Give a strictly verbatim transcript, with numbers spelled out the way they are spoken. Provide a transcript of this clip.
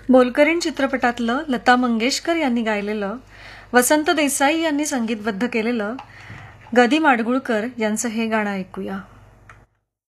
मोलकरीण चित्रपटातलं लता मंगेशकर यांनी गायलेलं, वसंत देसाई यांनी संगीतबद्ध केलेलं ग दी माडगूळकर यांचं हे गाणं ऐकूया.